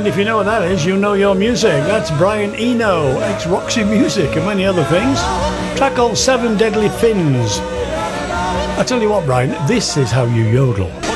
And if you know what that is, you know your music. That's Brian Eno, ex-Roxy Music and many other things. Track called Seven Deadly Fins. I tell you what, Brian, this is how you yodel.